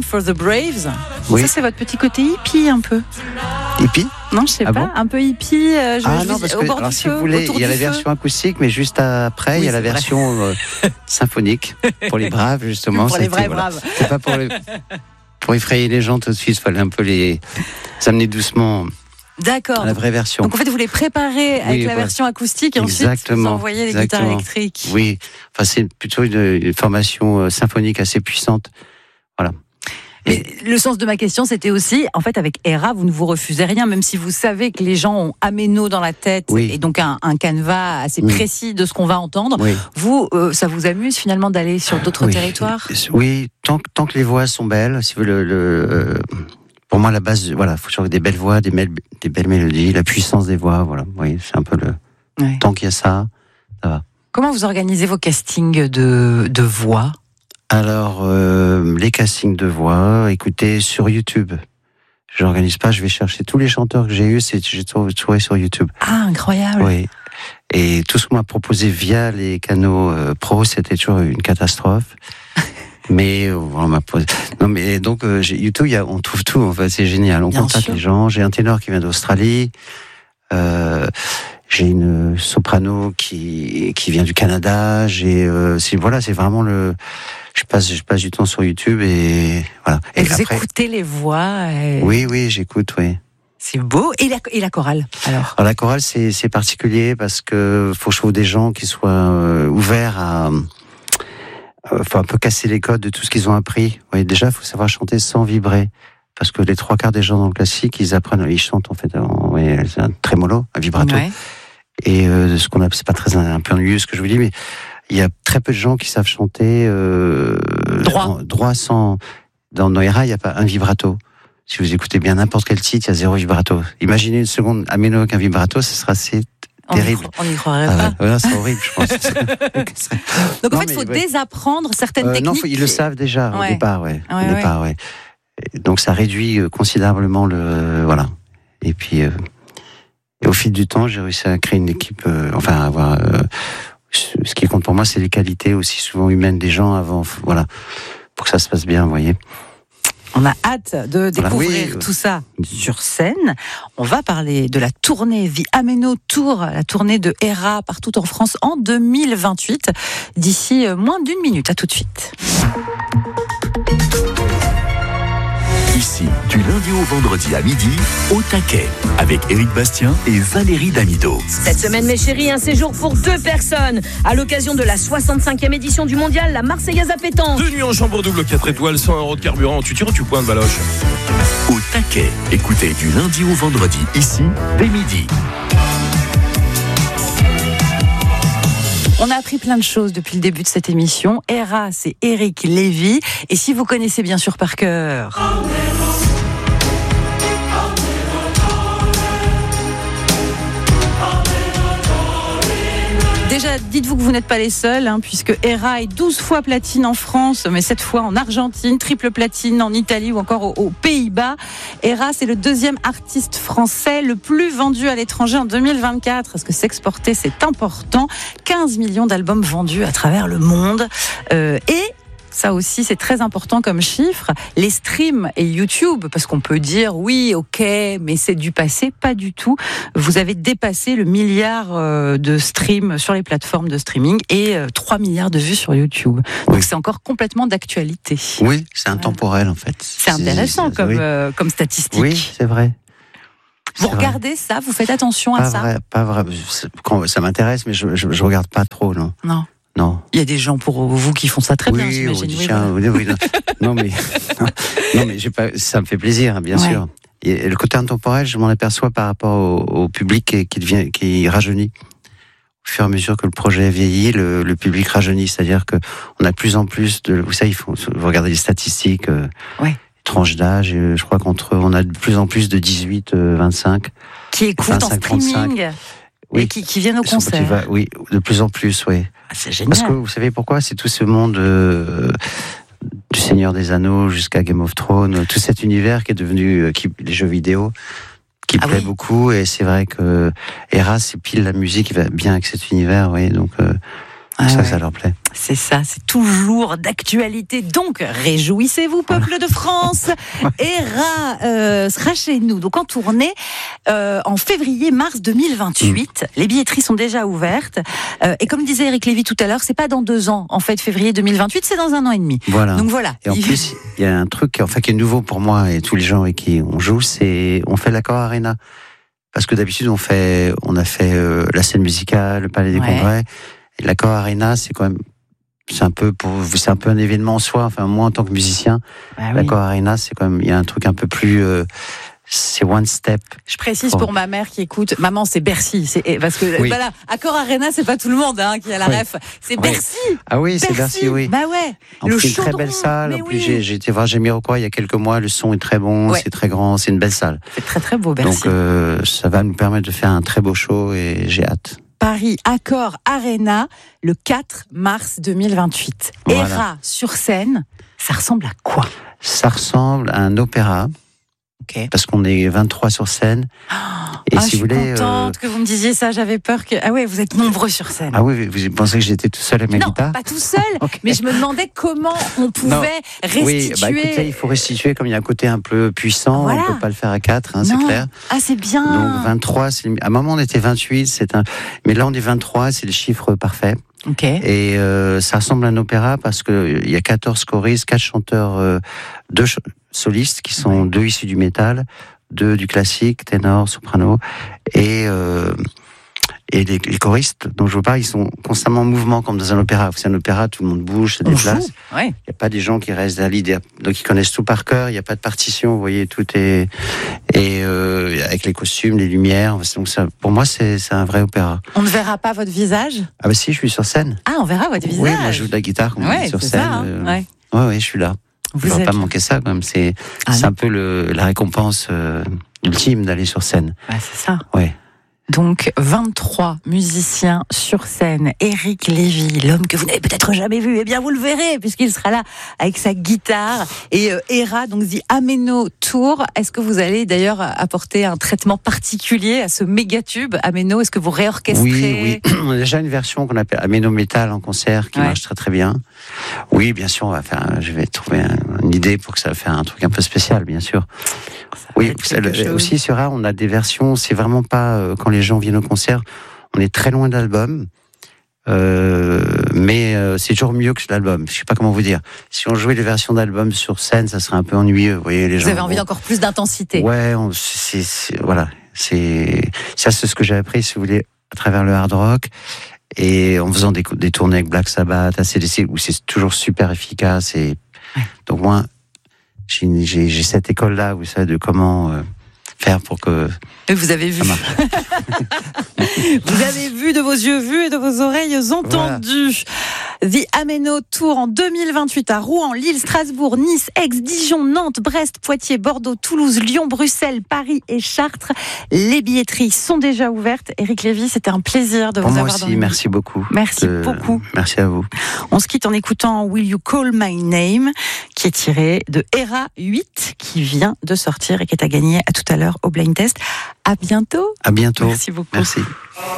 for the Braves. Oui. Ça, c'est votre petit côté hippie un peu. Hippie? Non, je sais pas. Bon, un peu hippie. Parce au que, bord alors, du si feu, vous voulez, autour il y a du la feu. version acoustique, mais juste après, Oui, il y a la c'est vrai. version symphonique pour les braves, justement. Pour les C'était, vrais voilà. braves. C'est pas pour effrayer les gens tout de suite. Il fallait un peu les amener doucement D'accord. à la vraie version. Donc en fait, vous les préparez avec la voilà. version acoustique et ensuite vous envoyez les guitares électriques. Oui, enfin c'est plutôt une formation symphonique assez puissante. Voilà. Mais le sens de ma question, c'était aussi, en fait, avec Héra, vous ne vous refusez rien, même si vous savez que les gens ont Améno dans la tête et donc un canevas assez précis de ce qu'on va entendre. Oui. Vous, ça vous amuse finalement d'aller sur d'autres territoires ? Oui, tant que les voix sont belles, si vous pour moi, la base, voilà, faut toujours des belles voix, des belles mélodies, la puissance des voix, voilà. Oui, c'est un peu tant qu'il y a ça va. Comment vous organisez vos castings de voix ? Alors, les castings de voix, écoutez, sur YouTube. Je n'organise pas, je vais chercher tous les chanteurs que j'ai eus, j'ai trouvé sur YouTube. Ah, incroyable. Oui. Et tout ce qu'on m'a proposé via les canaux pro, c'était toujours une catastrophe. Mais on m'a posé. Non, mais donc YouTube, on trouve tout. En fait, c'est génial. On contacte les gens. J'ai un ténor qui vient d'Australie. J'ai une soprano qui vient du Canada. C'est vraiment je passe du temps sur YouTube et voilà. Et vous écoutez les voix. Oui, j'écoute, oui. C'est beau. Et la chorale, alors la chorale, c'est particulier parce que faut que je trouve des gens qui soient ouverts à. Faut un peu casser les codes de tout ce qu'ils ont appris. Oui, déjà, il faut savoir chanter sans vibrer. Parce que les 3/4 des gens dans le classique, ils chantent en fait, c'est un trémolo, un vibrato. Ouais. Et ce qu'on appelle, c'est pas très un peu ennuyeux ce que je vous dis, mais il y a très peu de gens qui savent chanter droit sans. Dans Noéra, il n'y a pas un vibrato. Si vous écoutez bien n'importe quel titre, il y a 0 vibrato. Imaginez une seconde Améno avec un vibrato, ce sera assez terrible. On n'y croirait pas. Voilà, c'est horrible, je pense. Donc en fait, il faut désapprendre certaines techniques. Non, ils le savent déjà au départ, Donc ça réduit considérablement voilà. Et puis, et au fil du temps, j'ai réussi à créer une équipe, avoir. Ce qui compte pour moi, c'est les qualités aussi souvent humaines des gens avant, voilà, pour que ça se passe bien, vous voyez. On a hâte de découvrir tout ça sur scène. On va parler de la tournée The Améno Tour, la tournée de Héra partout en France en 2028. D'ici moins d'1 minute. À tout de suite. Ici, du lundi au vendredi à midi, au taquet, avec Éric Bastien et Valérie Damido. Cette semaine, mes chéris, un séjour pour 2 personnes. À l'occasion de la 65e édition du mondial, la Marseillaise à pétanque. 2 nuits en chambre double, 4 étoiles, 100 € de carburant. Tu tires ou tu pointes, Valoche? Au taquet, écoutez du lundi au vendredi, ici, dès midi. On a appris plein de choses depuis le début de cette émission. Héra, c'est Éric Lévy. Et si vous connaissez bien sûr par cœur... Déjà, dites-vous que vous n'êtes pas les seuls, puisque Héra est 12 fois platine en France, mais cette fois en Argentine, triple platine en Italie ou encore aux Pays-Bas. Héra, c'est le 2e artiste français le plus vendu à l'étranger en 2024. Parce que s'exporter, c'est important. 15 millions d'albums vendus à travers le monde. Et ça aussi, c'est très important comme chiffre. Les streams et YouTube, parce qu'on peut dire oui, ok, mais c'est du passé, pas du tout. Vous avez dépassé le 1 milliard de streams sur les plateformes de streaming et 3 milliards de vues sur YouTube. Donc c'est encore complètement d'actualité. Oui, c'est intemporel en fait. C'est intéressant comme statistique. Oui, c'est vrai. Vous regardez ça, vous faites attention à ça? Pas vrai. Ça m'intéresse, mais je regarde pas trop, non. Non. Il y a des gens pour vous qui font ça très bien, j'imagine. Non, mais ça me fait plaisir, bien sûr. Et le côté intemporel, je m'en aperçois par rapport au public qui rajeunit. Au fur et à mesure que le projet vieillit, le public rajeunit. C'est-à-dire que on a de plus en plus de, vous savez, vous regardez les statistiques, tranches d'âge, je crois on a de plus en plus de 18-25. Qui écoutent en streaming. Oui, et qui viennent au concert. Oui, de plus en plus, oui. Ah, c'est génial. Parce que vous savez pourquoi? C'est tout ce monde du Seigneur des Anneaux jusqu'à Game of Thrones, tout cet univers qui est devenu les jeux vidéo, qui plaît beaucoup. Et c'est vrai que Héra, c'est pile la musique qui va bien avec cet univers, oui. Donc Ça leur plaît. C'est ça, c'est toujours d'actualité. Donc, réjouissez-vous, peuple de France. Héra sera chez nous, donc en tournée en février-mars 2028. Les billetteries sont déjà ouvertes. Et comme disait Eric Lévy tout à l'heure, c'est pas dans 2 ans, en fait, février 2028, c'est dans 1 an et demi. Voilà. Donc voilà. Et en plus, il y a un truc qui est nouveau pour moi et tous les gens avec qui on joue, on fait l'Accor Arena. Parce que d'habitude, on a fait la scène musicale, le Palais des Congrès. Et l'Accor Arena, c'est un peu un événement en soi. Enfin, moi, en tant que musicien, l'Accor Arena, il y a un truc un peu plus, c'est one step. Je précise pour ma mère qui écoute, maman, c'est Bercy. Parce que, voilà, Accor Arena, c'est pas tout le monde, qui a la ref. C'est Bercy. Ah oui, c'est Bercy, oui. Bah ouais. En plus, c'est une très belle salle. En plus, j'ai été voir Jamiroquai il y a quelques mois. Le son est très bon, c'est très grand, c'est une belle salle. C'est très très beau, Bercy. Donc, ça va nous permettre de faire un très beau show et j'ai hâte. Paris Accor Arena, le 4 mars 2028. Voilà. Héra sur scène, ça ressemble à quoi? Ça ressemble à un opéra. Parce qu'on est 23 sur scène. Et si vous voulez, je suis contente que vous me disiez ça. J'avais peur que. Ah ouais, vous êtes nombreux sur scène. Ah oui, vous pensez que j'étais tout seul à ma guitare? Non, pas tout seul. Mais je me demandais comment on pouvait restituer. Oui, écoutez, il faut restituer comme il y a un côté un peu puissant. Voilà. On peut pas le faire à 4, c'est clair. Ah, c'est bien. Donc 23, à un moment on était 28, mais là on est 23, c'est le chiffre parfait. Et ça ressemble à un opéra parce que il y a 14 choristes, 4 chanteurs, 2 solistes qui sont 2 issus du métal, 2 du classique, ténor, soprano, et les choristes dont je vous parle, ils sont constamment en mouvement comme dans un opéra. C'est un opéra, tout le monde bouge, se déplace. Il n'y a pas des gens qui restent à l'idée, donc ils connaissent tout par cœur. Il n'y a pas de partition, vous voyez, tout est avec les costumes, les lumières. Donc ça, pour moi, c'est un vrai opéra. On ne verra pas votre visage? Ah bah si, je suis sur scène. Ah, on verra votre visage. Oui, moi je joue de la guitare comme on dit sur scène. Oui, je suis là. Vous ne va pas manquer ça, quand même. C'est un peu la récompense ultime d'aller sur scène. C'est ça. Ouais. Donc, 23 musiciens sur scène. Eric Lévy, l'homme que vous n'avez peut-être jamais vu, eh bien, vous le verrez, puisqu'il sera là avec sa guitare. Et Héra, donc, dit Ameno Tour. Est-ce que vous allez d'ailleurs apporter un traitement particulier à ce méga tube Ameno? Est-ce que vous réorchestrez? Oui. On a déjà une version qu'on appelle Ameno Metal en concert qui marche très très bien. Oui, bien sûr, je vais trouver une idée pour que ça fasse un truc un peu spécial, bien sûr. Oui, aussi sur A, on a des versions, c'est vraiment pas quand les gens viennent au concert, on est très loin d'album, mais c'est toujours mieux que l'album. Je sais pas comment vous dire. Si on jouait les versions d'album sur scène, ça serait un peu ennuyeux. Vous voyez, les gens. Vous avez envie d'encore plus d'intensité. Ouais, voilà. C'est ce que j'ai appris, si vous voulez, à travers le hard rock. Et en faisant des tournées avec Black Sabbath, ACDC, où c'est toujours super efficace. Et donc moi, j'ai cette école-là, vous savez, de comment faire pour que vous avez vu. Vous avez vu de vos yeux vus et de vos oreilles entendues. Voilà. The Ameno Tour en 2028 à Rouen, Lille, Strasbourg, Nice, Aix, Dijon, Nantes, Brest, Poitiers, Bordeaux, Toulouse, Lyon, Bruxelles, Paris et Chartres. Les billetteries sont déjà ouvertes. Eric Lévy, c'était un plaisir de vous avoir dans le midi. Merci beaucoup. Merci beaucoup. Merci à vous. On se quitte en écoutant Will You Call My Name, qui est tiré de Héra 8, qui vient de sortir et qui est à gagner à tout à l'heure au Blind Test. À bientôt. À bientôt. Merci beaucoup. Merci.